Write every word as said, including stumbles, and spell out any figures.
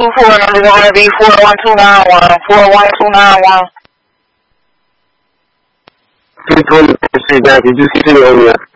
two four number is going to be four one two nine one. four one two nine one. three twenty-six, did you see it earlier?